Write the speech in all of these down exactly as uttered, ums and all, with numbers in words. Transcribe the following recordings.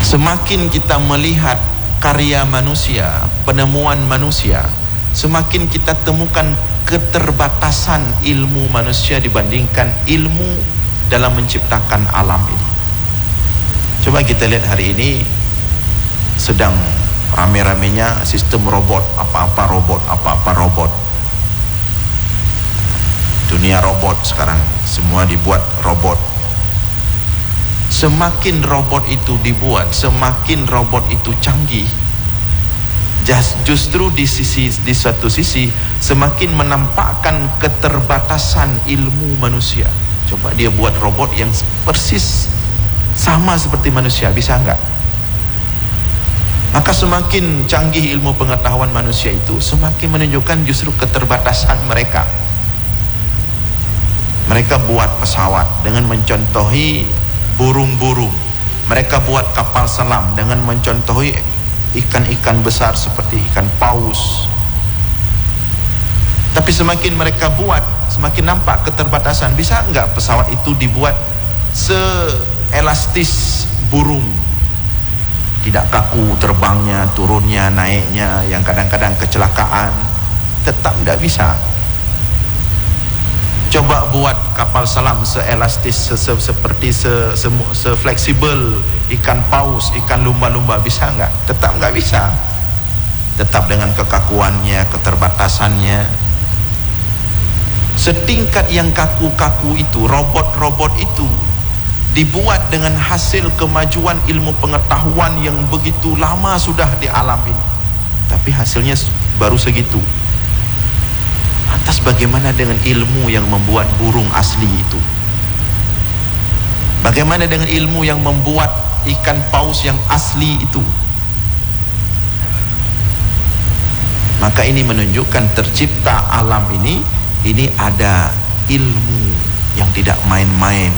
Semakin kita melihat karya manusia, penemuan manusia, semakin kita temukan keterbatasan ilmu manusia dibandingkan ilmu dalam menciptakan alam ini. Coba kita lihat hari ini sedang rame-ramenya sistem robot, apa-apa robot, apa-apa robot. Dunia robot sekarang, semua dibuat robot. Semakin robot itu dibuat, semakin robot itu canggih. Justru di sisi di satu sisi semakin menampakkan keterbatasan ilmu manusia. Coba dia buat robot yang persis sama seperti manusia, bisa enggak? Maka semakin canggih ilmu pengetahuan manusia itu, semakin menunjukkan justru keterbatasan mereka. Mereka buat pesawat dengan mencontohi burung-burung. Mereka buat kapal selam dengan mencontohi ikan-ikan besar seperti ikan paus. Tapi semakin mereka buat, semakin nampak keterbatasan. Bisa enggak pesawat itu dibuat seelastis burung? Tidak kaku terbangnya, turunnya, naiknya, yang kadang-kadang kecelakaan. Tetap tidak bisa. Coba buat kapal selam seelastis se -se seperti se -se -se fleksibel ikan paus, ikan lumba-lumba, bisa enggak? Tetap enggak bisa. Tetap dengan kekakuannya, keterbatasannya. Setingkat yang kaku-kaku itu, robot-robot itu dibuat dengan hasil kemajuan ilmu pengetahuan yang begitu lama sudah di alam ini, tapi hasilnya baru segitu. Atas bagaimana dengan ilmu yang membuat burung asli itu? Bagaimana dengan ilmu yang membuat ikan paus yang asli itu? Maka ini menunjukkan tercipta alam ini, ini ada ilmu yang tidak main-main.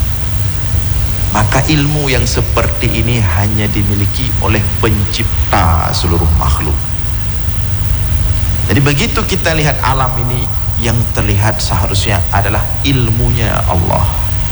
Maka ilmu yang seperti ini hanya dimiliki oleh pencipta seluruh makhluk. Jadi begitu kita lihat alam ini, yang terlihat seharusnya adalah ilmunya Allah.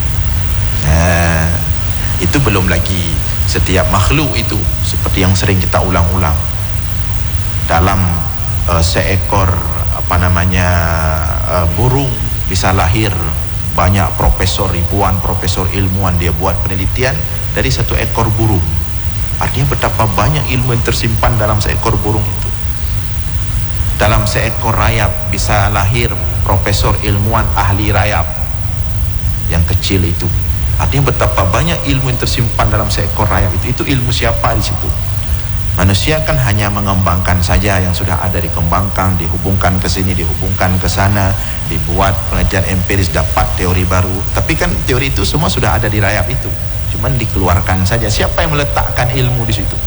Nah, itu belum lagi setiap makhluk itu, seperti yang sering kita ulang-ulang. Dalam uh, seekor apa namanya uh, burung bisa lahir banyak profesor, ribuan profesor ilmuwan, dia buat penelitian dari satu ekor burung. Artinya betapa banyak ilmu yang tersimpan dalam seekor burung itu. Dalam seekor rayap bisa lahir profesor ilmuwan ahli rayap yang kecil itu. Artinya betapa banyak ilmu yang tersimpan dalam seekor rayap itu. Itu ilmu siapa di situ? Manusia kan hanya mengembangkan saja yang sudah ada, dikembangkan, dihubungkan ke sini, dihubungkan ke sana, dibuat penelitian empiris, dapat teori baru. Tapi kan teori itu semua sudah ada di rayap itu, cuman dikeluarkan saja. Siapa yang meletakkan ilmu di situ?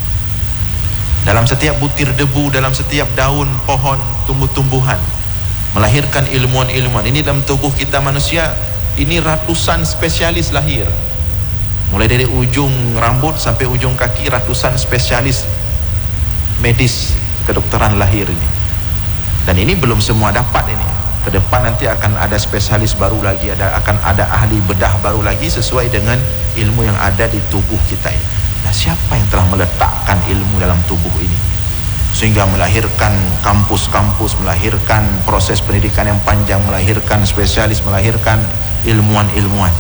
Dalam setiap butir debu, dalam setiap daun pohon, tumbuh-tumbuhan, melahirkan ilmuwan-ilmuwan. Ini dalam tubuh kita manusia, ini ratusan spesialis lahir. Mulai dari ujung rambut sampai ujung kaki, ratusan spesialis medis kedokteran lahir ini. Dan ini belum semua dapat ini. Ke depan nanti akan ada spesialis baru lagi, ada akan ada ahli bedah baru lagi sesuai dengan ilmu yang ada di tubuh kita ini. Nah, siapa yang telah meletakkan ilmu dalam tubuh ini sehingga melahirkan kampus-kampus, melahirkan proses pendidikan yang panjang, melahirkan spesialis, melahirkan ilmuwan-ilmuwan?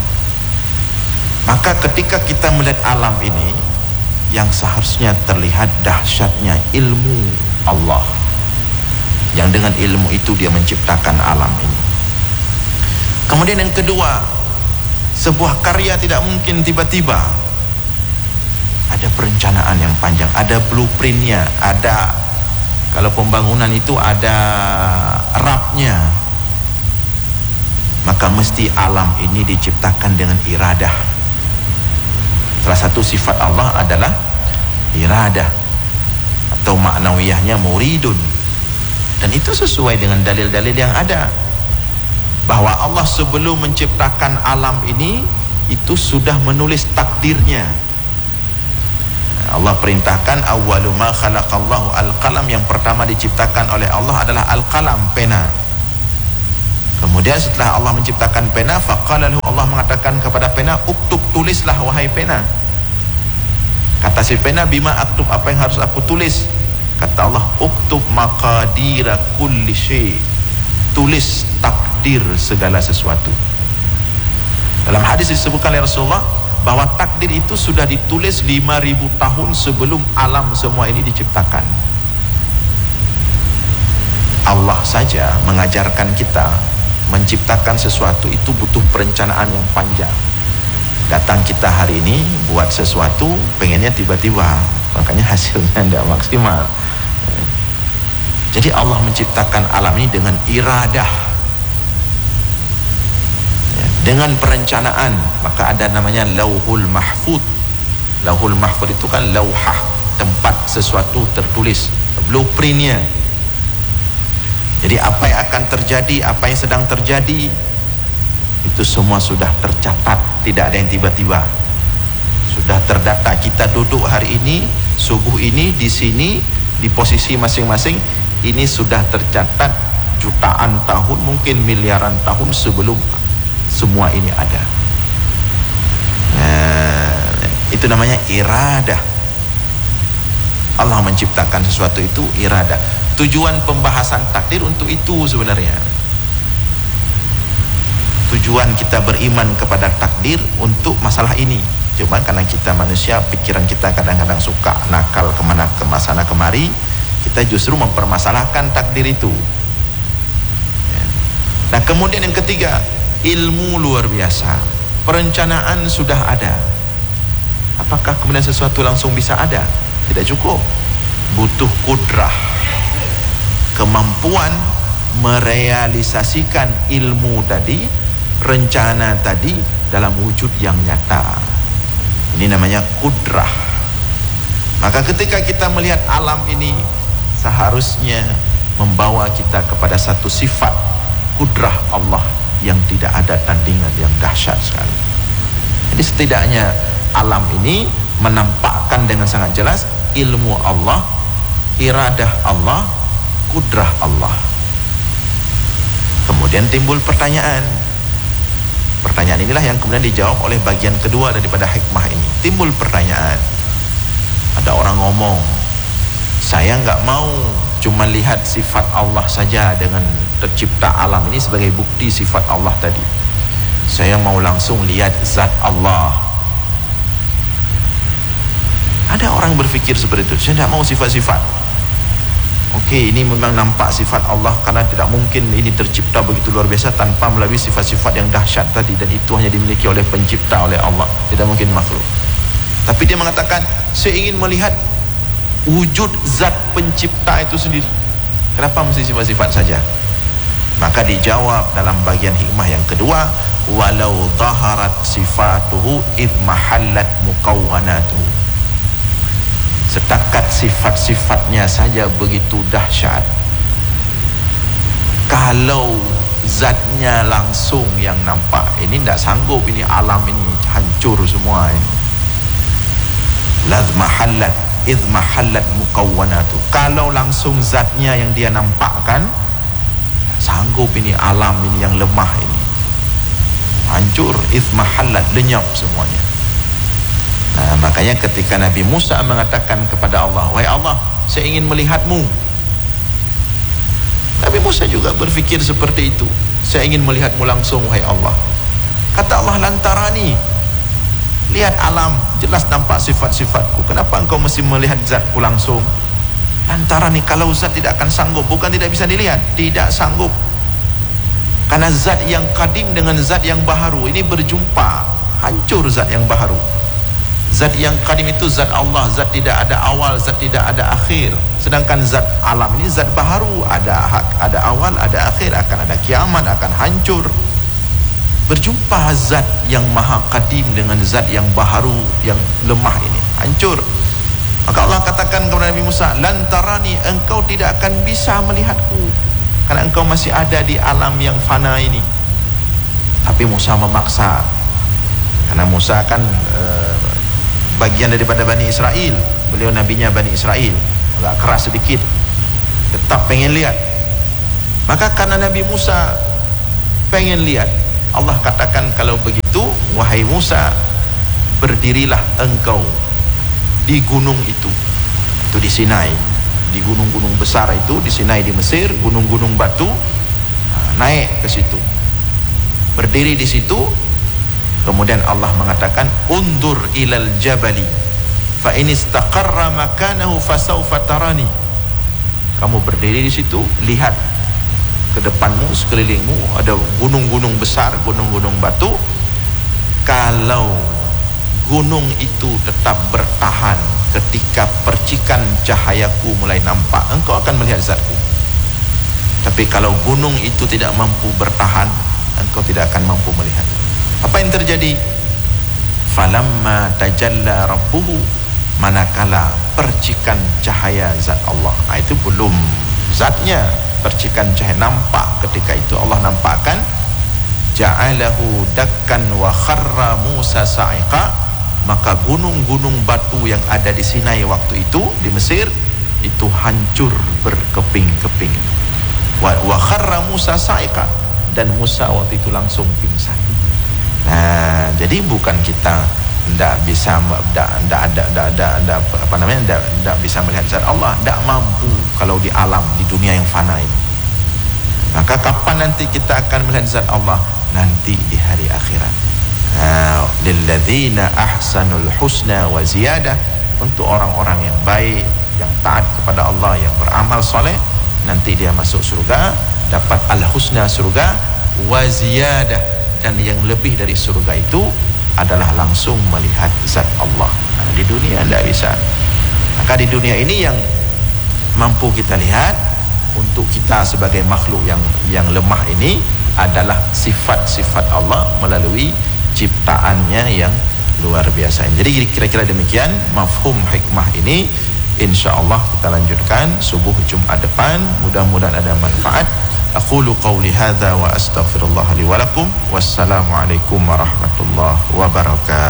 Maka ketika kita melihat alam ini, yang seharusnya terlihat dahsyatnya ilmu Allah, yang dengan ilmu itu dia menciptakan alam ini. Kemudian yang kedua, sebuah karya tidak mungkin tiba-tiba. Ada perencanaan yang panjang, ada blueprintnya, ada, kalau pembangunan itu ada rapnya. Maka mesti alam ini diciptakan dengan iradah. Salah satu sifat Allah adalah iradah, atau maknawiyahnya muridun. Dan itu sesuai dengan dalil-dalil yang ada, bahwa Allah sebelum menciptakan alam ini itu sudah menulis takdirnya. Allah perintahkan awwalu ma khalaqallahu al-qalam, yang pertama diciptakan oleh Allah adalah al-qalam, pena. Kemudian setelah Allah menciptakan pena, faqala lahu, Allah mengatakan kepada pena, uktub, tulislah wahai pena. Kata si pena, bima aktub, apa yang harus aku tulis? Kata Allah, uktub maqadira kulli syai, tulis takdir segala sesuatu. Dalam hadis disebutkan oleh Rasulullah bahwa takdir itu sudah ditulis lima ribu tahun sebelum alam semua ini diciptakan. Allah saja mengajarkan kita menciptakan sesuatu itu butuh perencanaan yang panjang. Datang kita hari ini buat sesuatu, pengennya tiba-tiba, makanya hasilnya tidak maksimal. Jadi Allah menciptakan alam ini dengan iradah, ya, dengan perencanaan. Maka ada namanya lauhul mahfud. Lauhul mahfud itu kan lauhah, tempat sesuatu tertulis, blueprintnya. Jadi apa yang akan terjadi, apa yang sedang terjadi, itu semua sudah tercatat, tidak ada yang tiba-tiba. Sudah terdata. Kita duduk hari ini, subuh ini, di sini, di posisi masing-masing, ini sudah tercatat jutaan tahun, mungkin miliaran tahun sebelum semua ini ada. Nah, itu namanya iradah. Allah menciptakan sesuatu itu iradah. Tujuan pembahasan takdir untuk itu sebenarnya. Tujuan kita beriman kepada takdir untuk masalah ini. Cuma karena kita manusia, pikiran kita kadang-kadang suka nakal kemana kemasana kemari, kita justru mempermasalahkan takdir itu. Nah kemudian yang ketiga, ilmu luar biasa. Perencanaan sudah ada. Apakah kemudian sesuatu langsung bisa ada? Tidak cukup. Butuh kudrah, kemampuan merealisasikan ilmu tadi, rencana tadi dalam wujud yang nyata. Ini namanya kudrah. Maka ketika kita melihat alam ini, seharusnya membawa kita kepada satu sifat kudrah Allah yang tidak ada tandingan, yang dahsyat sekali. Jadi setidaknya alam ini menampakkan dengan sangat jelas ilmu Allah, iradah Allah, kudrah Allah. Kemudian timbul pertanyaan. Pertanyaan inilah yang kemudian dijawab oleh bagian kedua daripada hikmah ini. Timbul pertanyaan. Ada orang ngomong, saya nggak mau cuma lihat sifat Allah saja dengan tercipta alam ini sebagai bukti sifat Allah tadi. Saya mau langsung lihat zat Allah. Ada orang berpikir seperti itu. Saya tidak mau sifat-sifat. Oke, ini memang nampak sifat Allah, karena tidak mungkin ini tercipta begitu luar biasa tanpa melalui sifat-sifat yang dahsyat tadi, dan itu hanya dimiliki oleh pencipta, oleh Allah, tidak mungkin makhluk. Tapi dia mengatakan, saya ingin melihat wujud zat pencipta itu sendiri. Kenapa mesti sifat-sifat saja? Maka dijawab dalam bagian hikmah yang kedua, walau zaharat sifatuhu id mahallat muqawwanatuhu. Setakat sifat-sifatnya saja begitu dahsyat, kalau zatnya langsung yang nampak, ini tidak sanggup, ini alam ini hancur semua ini. Laz mahallat idh mahallat muqawwanatu. Kalau langsung zatnya yang dia nampakkan, sanggup ini alam ini yang lemah ini, hancur, idh mahallat, lenyap semuanya. Nah, makanya ketika Nabi Musa mengatakan kepada Allah, wahai Allah, saya ingin melihatmu. Nabi Musa juga berpikir seperti itu. Saya ingin melihatmu langsung, wahai Allah. Kata Allah, lantarani, lihat alam, jelas nampak sifat-sifatku. Kenapa engkau mesti melihat zatku langsung? Lantarani, kalau zat tidak akan sanggup. Bukan tidak bisa dilihat, tidak sanggup. Karena zat yang kadim dengan zat yang baharu ini berjumpa, hancur zat yang baharu. Zat yang kadim itu zat Allah, zat tidak ada awal, zat tidak ada akhir. Sedangkan zat alam ini zat baharu, ada hak, ada awal, ada akhir, akan ada kiamat, akan hancur. Berjumpa zat yang maha kadim dengan zat yang baharu, yang lemah ini, hancur. Maka Allah katakan kepada Nabi Musa, lantarani, engkau tidak akan bisa melihatku, karena engkau masih ada di alam yang fana ini. Tapi Musa memaksa, karena Musa kan uh, bagian daripada Bani Israel, beliau nabinya Bani Israel, agak keras sedikit, tetap pengen lihat. Maka karena Nabi Musa pengen lihat, Allah katakan, kalau begitu wahai Musa, berdirilah engkau di di gunung itu. Itu di Sinai, di gunung-gunung besar itu di Sinai di Mesir, gunung-gunung batu. Nah, naik ke situ, berdiri di situ. Kemudian Allah mengatakan, undur ilal jabali fa in istaqarra makanahu fasawfa tarani. Kamu berdiri di situ, lihat ke depanmu, sekelilingmu ada gunung-gunung besar, gunung-gunung batu. Kalau gunung itu tetap bertahan ketika percikan cahayaku mulai nampak, engkau akan melihat zatku. Tapi kalau gunung itu tidak mampu bertahan, engkau tidak akan mampu melihat. Apa yang terjadi? Falamma tajalla rabbuhu, manakala percikan cahaya zat Allah. Nah, itu belum zatnya, percikan cahaya nampak. Ketika itu Allah nampakkan, ja'alahu dakkan wa kharra Musa sa'iqa. Maka gunung-gunung batu yang ada di Sinai waktu itu di Mesir itu hancur berkeping-keping. Wa, wa kharra Musa sa'iqa, dan Musa waktu itu langsung pingsan. Nah, jadi bukan kita tidak bisa, tidak ada, tidak ada, apa namanya, tidak bisa melihat zat Allah, tidak mampu kalau di alam, di dunia yang fana ini. Maka kapan nanti kita akan melihat zat Allah? Nanti di hari akhirat. Nah, lilladzina ahsanul husna wa ziyadah, untuk orang-orang yang baik, yang taat kepada Allah, yang beramal soleh, nanti dia masuk surga, dapat al-husna surga, wa ziyadah, dan yang lebih dari surga itu adalah langsung melihat zat Allah. Nah, di dunia tidak bisa. Maka di dunia ini yang mampu kita lihat untuk kita sebagai makhluk yang yang lemah ini adalah sifat-sifat Allah melalui ciptaannya yang luar biasa. Jadi kira-kira demikian mafhum hikmah ini. InsyaAllah kita lanjutkan subuh Jumat depan. Mudah-mudahan ada manfaat. Aqulu qawli hadza wa astaghfirullah li wa lakum. Wassalamualaikum warahmatullahi wabarakatuh.